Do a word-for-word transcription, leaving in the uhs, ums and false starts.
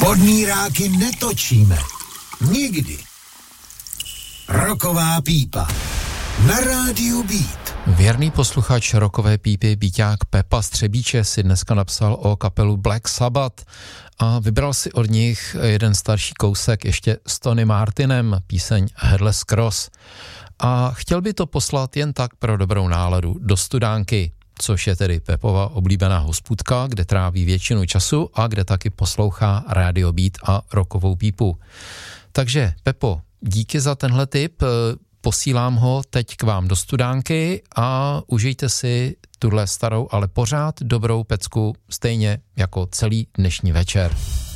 Podmíráky netočíme. Nikdy. Rocková pípa. Na rádiu Beat. Věrný posluchač rockové pípy Bíťák Pepa Střebíče si dneska napsal o kapelu Black Sabbath a vybral si od nich jeden starší kousek ještě s Tony Martinem, píseň Headless Cross. A chtěl by to poslat jen tak pro dobrou náladu do studánky, což je tedy Pepova oblíbená hospůdka, kde tráví většinu času a kde taky poslouchá Radio Beat a rockovou pípu. Takže Pepo, díky za tenhle tip, posílám ho teď k vám do studánky a užijte si tuhle starou, ale pořád dobrou pecku, stejně jako celý dnešní večer.